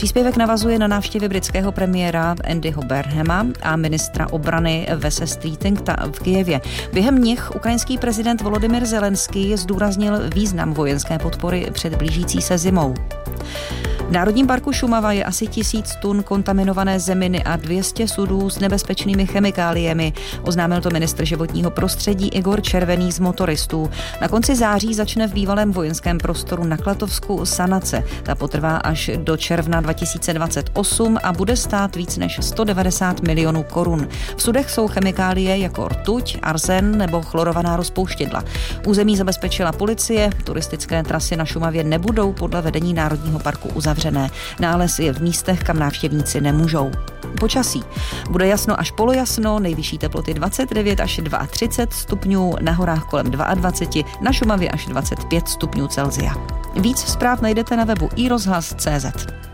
Příspěvek navazuje na návštěvy britského premiéra Andyho Burnhama a ministra obrany Vese Streetinga v Kyjevě. Během nich ukrajinský prezident Volodymyr Zelenský zdůraznil význam vojenské podpory před blížící se zimou. V Národním parku Šumava je asi 1000 tun kontaminované zeminy a 200 sudů s nebezpečnými chemikáliemi. Oznámil to ministr životního prostředí Igor Červený z motoristů. Na konci září začne v bývalém vojenském prostoru na Klatovsku sanace. Ta potrvá až do června 2028 a bude stát víc než 190 milionů korun. V sudech jsou chemikálie jako rtuť, arzen nebo chlorovaná rozpouštědla. Území zabezpečila policie, turistické trasy na Šumavě nebudou podle vedení Národního parku uzavřené. Nález je v místech, kam návštěvníci nemůžou. Počasí. Bude jasno až polojasno, nejvyšší teploty 29 až 32 stupňů, na horách kolem 22, na Šumavě až 25 stupňů Celsia. Víc zpráv najdete na webu iRozhlas.cz.